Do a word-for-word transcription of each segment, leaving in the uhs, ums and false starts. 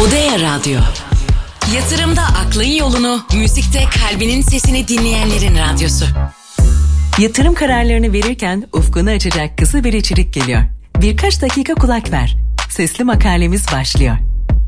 Odea Radyo. Yatırımda aklın yolunu, müzikte kalbinin sesini dinleyenlerin radyosu. Yatırım kararlarını verirken ufkunu açacak kısa bir içerik geliyor. Birkaç dakika kulak ver. Sesli makalemiz başlıyor.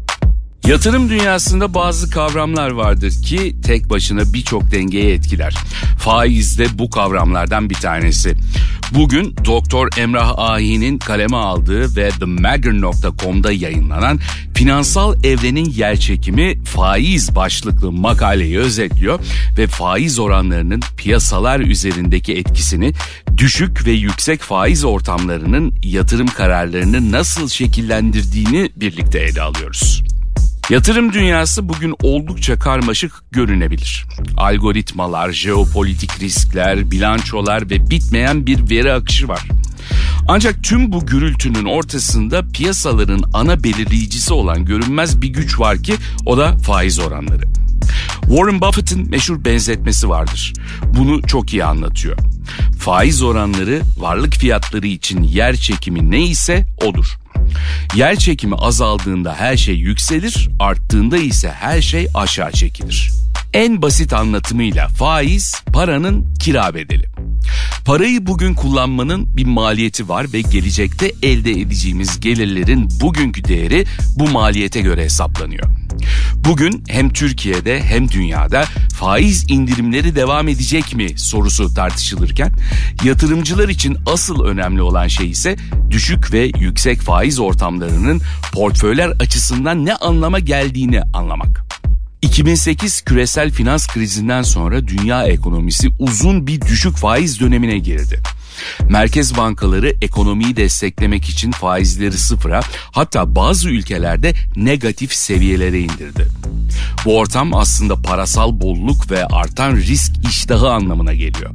Yatırım dünyasında bazı kavramlar vardır ki tek başına birçok dengeyi etkiler. Faiz de bu kavramlardan bir tanesi. Bugün Doktor Emrah Ahi'nin kaleme aldığı ve The Magger nokta com'da yayınlanan Finansal Evrenin Yerçekimi faiz başlıklı makaleyi özetliyor ve faiz oranlarının piyasalar üzerindeki etkisini, düşük ve yüksek faiz ortamlarının yatırım kararlarını nasıl şekillendirdiğini birlikte ele alıyoruz. Yatırım dünyası bugün oldukça karmaşık görünebilir. Algoritmalar, jeopolitik riskler, bilançolar ve bitmeyen bir veri akışı var. Ancak tüm bu gürültünün ortasında piyasaların ana belirleyicisi olan görünmez bir güç var ki o da faiz oranları. Warren Buffett'in meşhur benzetmesi vardır. Bunu çok iyi anlatıyor. Faiz oranları varlık fiyatları için yer çekimi neyse odur. Yer çekimi azaldığında her şey yükselir, arttığında ise her şey aşağı çekilir. En basit anlatımıyla faiz paranın kira bedeli. Parayı bugün kullanmanın bir maliyeti var ve gelecekte elde edeceğimiz gelirlerin bugünkü değeri bu maliyete göre hesaplanıyor. Bugün hem Türkiye'de hem dünyada faiz indirimleri devam edecek mi sorusu tartışılırken, yatırımcılar için asıl önemli olan şey ise düşük ve yüksek faiz ortamlarının portföyler açısından ne anlama geldiğini anlamak. iki bin sekiz küresel finans krizinden sonra dünya ekonomisi uzun bir düşük faiz dönemine girdi. Merkez bankaları ekonomiyi desteklemek için faizleri sıfıra, hatta bazı ülkelerde negatif seviyelere indirdi. Bu ortam aslında parasal bolluk ve artan risk iştahı anlamına geliyor.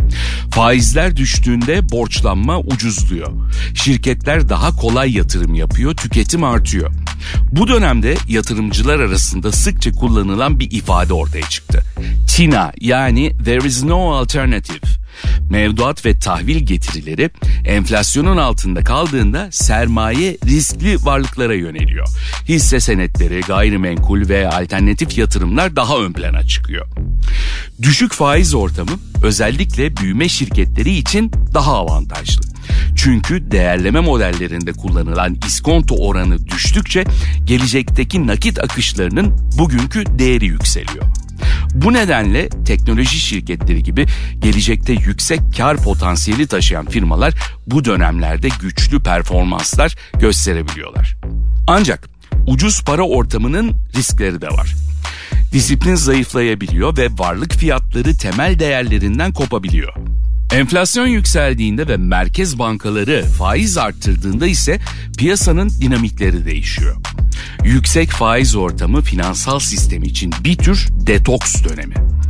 Faizler düştüğünde borçlanma ucuzluyor. Şirketler daha kolay yatırım yapıyor, tüketim artıyor. Bu dönemde yatırımcılar arasında sıkça kullanılan bir ifade ortaya çıktı. T I N A, yani There is no alternative. Mevduat ve tahvil getirileri enflasyonun altında kaldığında sermaye riskli varlıklara yöneliyor. Hisse senetleri, gayrimenkul ve alternatif yatırımlar daha ön plana çıkıyor. Düşük faiz ortamı özellikle büyüme şirketleri için daha avantajlı. Çünkü değerleme modellerinde kullanılan iskonto oranı düştükçe gelecekteki nakit akışlarının bugünkü değeri yükseliyor. Bu nedenle teknoloji şirketleri gibi gelecekte yüksek kar potansiyeli taşıyan firmalar bu dönemlerde güçlü performanslar gösterebiliyorlar. Ancak ucuz para ortamının riskleri de var. Disiplin zayıflayabiliyor ve varlık fiyatları temel değerlerinden kopabiliyor. Enflasyon yükseldiğinde ve merkez bankaları faiz arttırdığında ise piyasanın dinamikleri değişiyor. Yüksek faiz ortamı finansal sistem için bir tür detoks dönemi.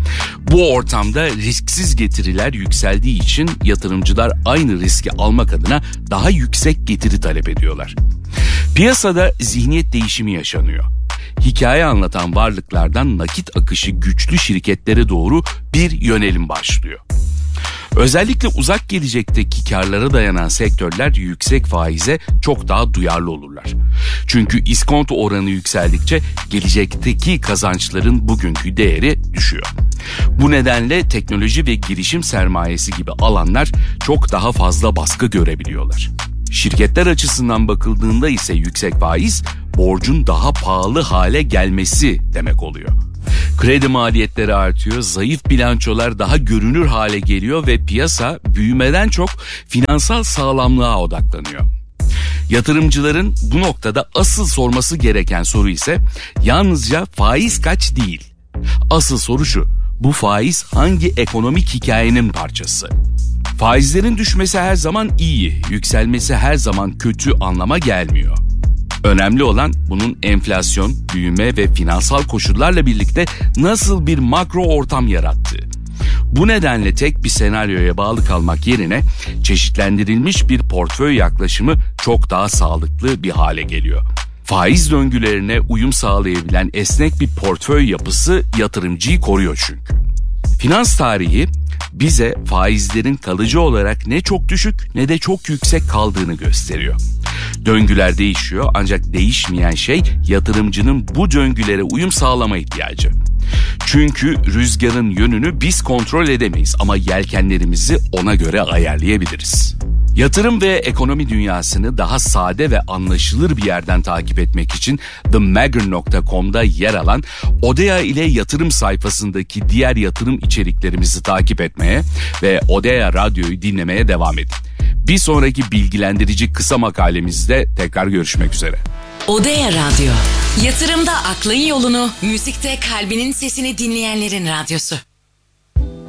Bu ortamda risksiz getiriler yükseldiği için yatırımcılar aynı riski almak adına daha yüksek getiri talep ediyorlar. Piyasada zihniyet değişimi yaşanıyor. Hikaye anlatan varlıklardan nakit akışı güçlü şirketlere doğru bir yönelim başlıyor. Özellikle uzak gelecekteki karlara dayanan sektörler yüksek faize çok daha duyarlı olurlar. Çünkü iskonto oranı yükseldikçe gelecekteki kazançların bugünkü değeri düşüyor. Bu nedenle teknoloji ve girişim sermayesi gibi alanlar çok daha fazla baskı görebiliyorlar. Şirketler açısından bakıldığında ise yüksek faiz borcun daha pahalı hale gelmesi demek oluyor. Kredi maliyetleri artıyor, zayıf bilançolar daha görünür hale geliyor ve piyasa büyümeden çok finansal sağlamlığa odaklanıyor. Yatırımcıların bu noktada asıl sorması gereken soru ise yalnızca faiz kaç değil. Asıl soru şu: bu faiz hangi ekonomik hikayenin parçası? Faizlerin düşmesi her zaman iyi, yükselmesi her zaman kötü anlama gelmiyor. Önemli olan bunun enflasyon, büyüme ve finansal koşullarla birlikte nasıl bir makro ortam yarattığı. Bu nedenle tek bir senaryoya bağlı kalmak yerine çeşitlendirilmiş bir portföy yaklaşımı çok daha sağlıklı bir hale geliyor. Faiz döngülerine uyum sağlayabilen esnek bir portföy yapısı yatırımcıyı koruyor çünkü. Finans tarihi bize faizlerin kalıcı olarak ne çok düşük ne de çok yüksek kaldığını gösteriyor. Döngüler değişiyor ancak değişmeyen şey yatırımcının bu döngülere uyum sağlama ihtiyacı. Çünkü rüzgarın yönünü biz kontrol edemeyiz ama yelkenlerimizi ona göre ayarlayabiliriz. Yatırım ve ekonomi dünyasını daha sade ve anlaşılır bir yerden takip etmek için the magazine nokta com'da yer alan Odea ile yatırım sayfasındaki diğer yatırım içeriklerimizi takip etmeye ve Odea Radyo'yu dinlemeye devam edin. Bir sonraki bilgilendirici kısa makalemizde tekrar görüşmek üzere. Odea Radyo. Yatırımda aklın yolunu, müzikte kalbinin sesini dinleyenlerin radyosu.